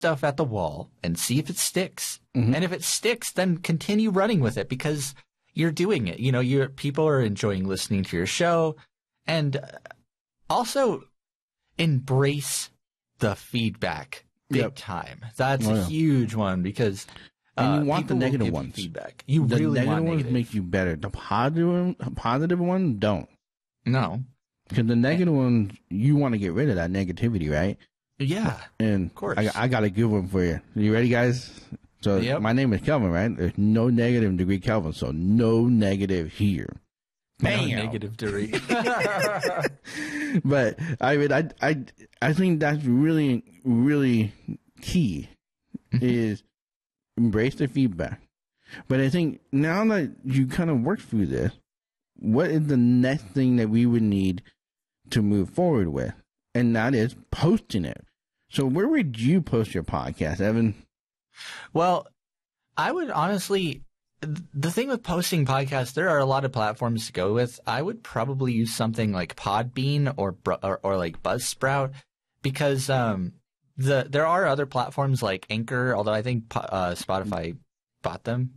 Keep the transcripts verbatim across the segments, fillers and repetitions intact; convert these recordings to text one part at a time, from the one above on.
stuff at the wall and see if it sticks. Mm-hmm. And if it sticks, then continue running with it because you're doing it. You know, you're, people are enjoying listening to your show. And also embrace the feedback big yep. time. That's oh, a yeah. huge one because uh, and you want the negative ones. Feedback. You the really negative want ones negative. make you better. The positive, positive ones don't. No. Because the negative ones, you want to get rid of that negativity, right? Yeah. And of course. I, I got a good one for you. You ready, guys? So yep. my name is Kelvin, right? There's no negative degree Kelvin, so no negative here. Bam. No negative degree. But I mean, I, I, I think that's really, really key is embrace the feedback. But I think now that you kind of worked through this, what is the next thing that we would need to move forward with? And that is posting it. So where would you post your podcast, Evan? Well, I would honestly, the thing with posting podcasts, there are a lot of platforms to go with. I would probably use something like Podbean or or, or like Buzzsprout because um, the there are other platforms like Anchor, although I think uh, Spotify bought them.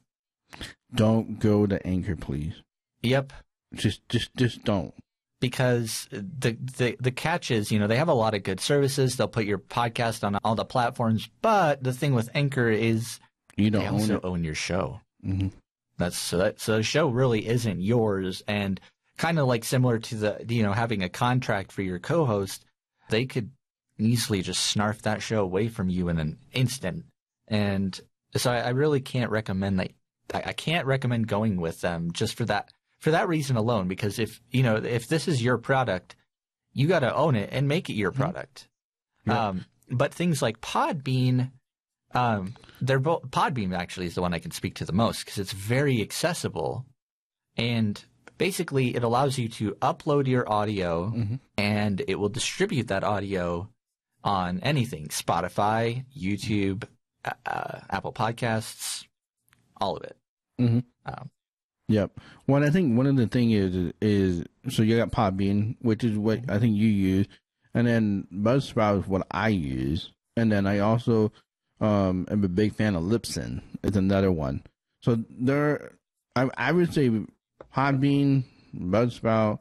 Don't go to Anchor, please. Yep. Just, just, just don't. Because the, the the catch is, you know, they have a lot of good services. They'll put your podcast on all the platforms, but the thing with Anchor is you don't they own also it. own your show. Mm-hmm. That's so that so the show really isn't yours, and kind of like similar to the you know having a contract for your co-host, they could easily just snarf that show away from you in an instant. And so I, I really can't recommend that. I, I can't recommend going with them just for that. For that reason alone, because if you know if this is your product, you got to own it and make it your product. Yeah. Um, but things like Podbean, um, they're both Podbean actually is the one I can speak to the most because it's very accessible, and basically it allows you to upload your audio mm-hmm. and it will distribute that audio on anything: Spotify, YouTube, uh, Apple Podcasts, all of it. Mm-hmm. Um, Yep. Well, I think one of the thing is is so you got Podbean, which is what I think you use, and then Buzzsprout is what I use, and then I also um, am a big fan of Libsyn. It's another one. So there, I, I would say Podbean, Buzzsprout,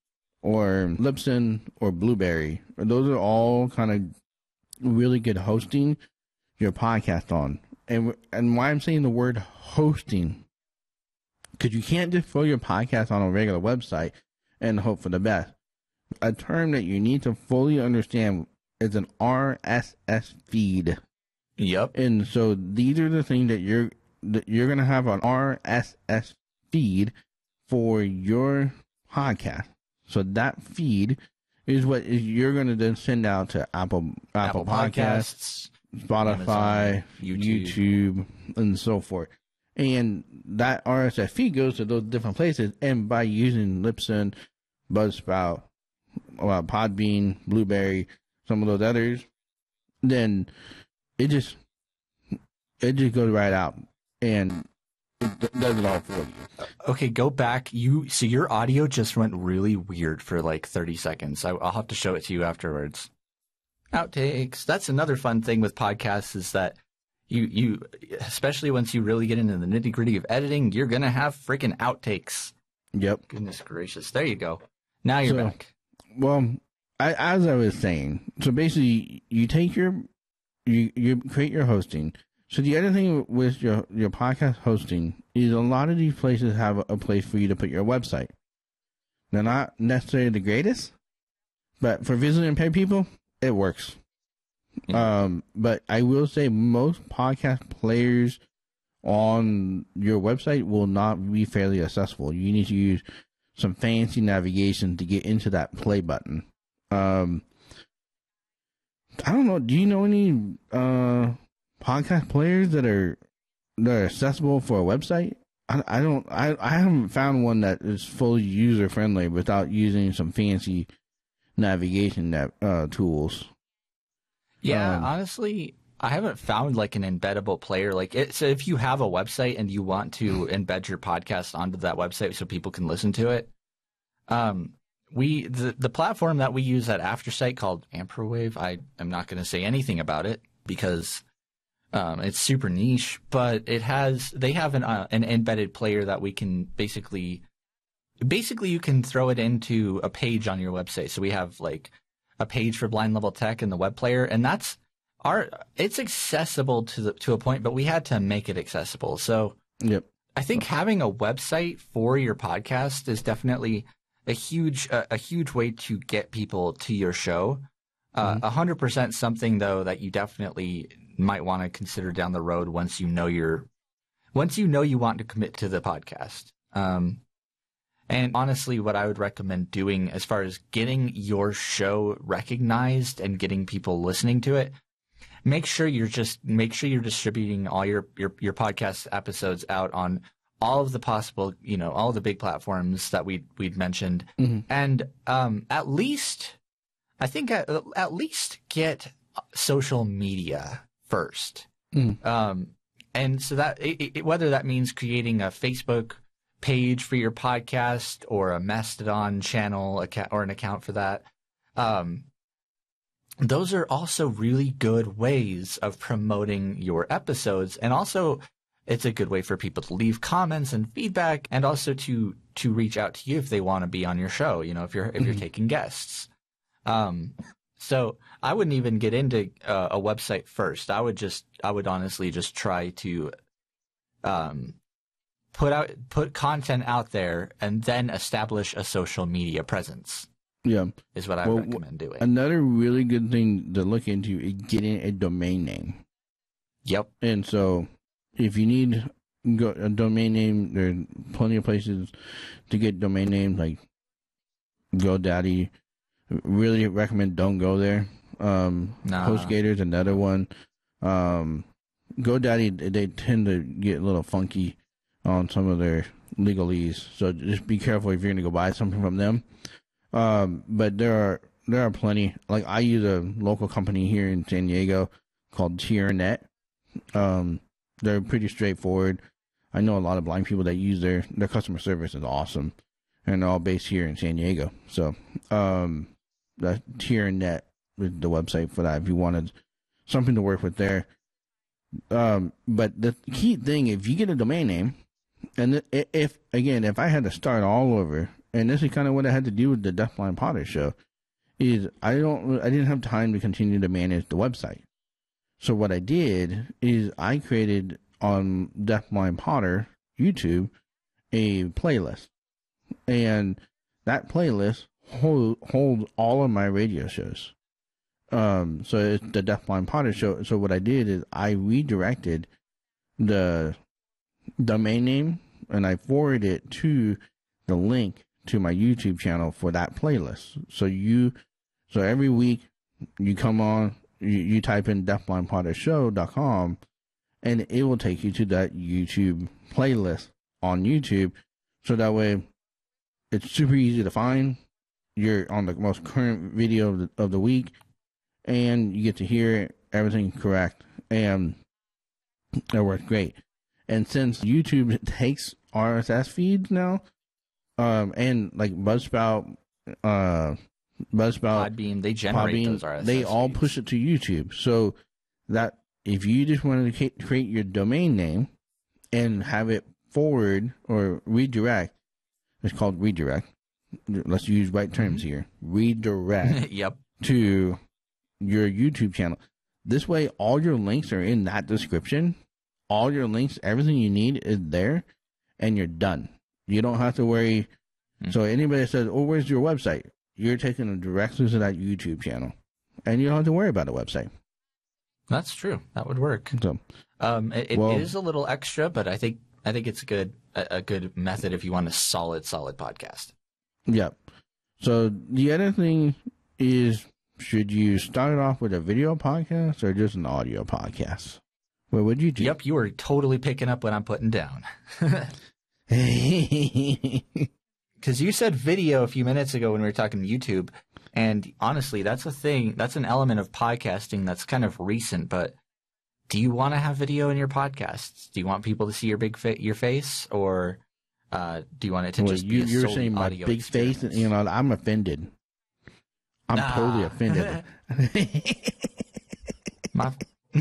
or Libsyn or Blueberry. Those are all kind of really good hosting your podcast on, and and why I'm saying the word hosting. Because you can't just throw your podcast on a regular website and hope for the best. A term that you need to fully understand is an R S S feed. Yep. And so these are the things that you're that you're gonna have an R S S feed for your podcast. So that feed is what is you're gonna then send out to Apple Apple, Apple Podcasts, Podcasts, Spotify, Amazon, YouTube. YouTube, and so forth. And that R S S feed goes to those different places, and by using Libsyn, Buzzsprout, uh, Podbean, Blueberry, some of those others, then it just it just goes right out and it does it all for you. Okay, go back. You so your audio just went really weird for like thirty seconds. I, I'll have to show it to you afterwards. Outtakes. That's another fun thing with podcasts is that. You, you, especially once you really get into the nitty gritty of editing, you're going to have freaking outtakes. Yep. Goodness gracious. There you go. Now you're so, back. Well, I, as I was saying, so basically you take your, you, you create your hosting. So the other thing with your, your podcast hosting is a lot of these places have a place for you to put your website. They're not necessarily the greatest, but for visually impaired people, it works. Um, but I will say most podcast players on your website will not be fairly accessible. You need to use some fancy navigation to get into that play button. Um, I don't know. Do you know any uh, podcast players that are that are accessible for a website? I, I don't. I, I haven't found one that is fully user friendly without using some fancy navigation that, uh, tools. Yeah, um, honestly, I haven't found like an embeddable player. Like, it, so if you have a website and you want to embed your podcast onto that website so people can listen to it, um, we the the platform that we use at Aftersight called Amperwave. I am not going to say anything about it. because um, it's super niche, but it has they have an uh, an embedded player that we can basically basically you can throw it into a page on your website. So we have like a page for Blind Level Tech in the web player, and that's our it's accessible to the to a point, but we had to make it accessible. So yep. I think having a website for your podcast is definitely a huge uh, a huge way to get people to your show. Uh, Mm-hmm. one hundred percent something, though, that you definitely might want to consider down the road once you know you're once you know you want to commit to the podcast. Um, and honestly, what I would recommend doing as far as getting your show recognized and getting people listening to it, make sure you're just make sure you're distributing all your, your, your podcast episodes out on all of the possible, you know, all the big platforms that we we'd mentioned, Mm-hmm. and um, at least, I think at, at least get social media first, Mm. um, and so that it, it, whether that means creating a Facebook page for your podcast or a Mastodon channel account or an account for that. Um, Those are also really good ways of promoting your episodes, and also it's a good way for people to leave comments and feedback, and also to to reach out to you if they want to be on your show. You know, if you're if you're Mhm. taking guests. Um, so I wouldn't even get into uh, a website first. I would just I would honestly just try to um put out put content out there and then establish a social media presence. Yeah. Is what I Well, recommend doing. Another really good thing to look into is getting a domain name. Yep. And so, if you need go, a domain name, there are plenty of places to get domain names, like GoDaddy. Really recommend don't go there. Um, Nah. HostGator's another one. Um, GoDaddy, they tend to get a little funky on some of their legalese, so just be careful if you're going to go buy something from them. Um, but there are there are plenty. Like I use a local company here in San Diego called TierNet. Um, they're pretty straightforward. I know a lot of blind people that use their their customer service is awesome, and they're all based here in San Diego. So, um, the TierNet is the website for that if you wanted something to work with there. Um, but the key thing, if you get a domain name, and if again, if I had to start all over, and this is kind of what I had to do with the Deafblind Potter show, is I don't, I didn't have time to continue to manage the website. So what I did is I created on Deafblind Potter YouTube a playlist, and that playlist hold, holds all of my radio shows. Um, so it's the Deafblind Potter show. So what I did is I redirected the domain name and I forwarded it to the link to my YouTube channel for that playlist. So you, so every week you come on, you, you type in deafblind potter show dot com and it will take you to that YouTube playlist on YouTube. So that way it's super easy to find. You're on the most current video of the, of the week, and you get to hear everything correct. And it works great. And since YouTube takes R S S feeds now, um, and like Buzzsprout, uh, Buzzsprout, Podbean, they generate Podbean, those R S S they all feeds. push it to YouTube. So that if you just wanted to create your domain name and have it forward or redirect, it's called redirect. Let's use right terms Mm-hmm. here. Redirect Yep. to your YouTube channel. This way, all your links are in that description. All your links, everything you need is there, and you're done. You don't have to worry. Mm-hmm. So anybody that says, "Oh, where's your website?" You're taking them directly to that YouTube channel, and you don't have to worry about a website. That's true. That would work. So, Um, it, it Well- is a little extra, but I think I think it's a good a, a good method if you want a solid solid podcast. yeah. So the other thing is, should you start off with a video podcast or just an audio podcast? What would you do? Yep, you are totally picking up what I'm putting down. Because you said video a few minutes ago when we were talking YouTube, and honestly, that's a thing. That's an element of podcasting that's kind of recent. But do you want to have video in your podcasts? Do you want people to see your big fa- your face, or uh, do you want it to Well, just you, be a you're solely saying my audio big face, experience? you know, I'm offended. I'm Nah. totally offended. My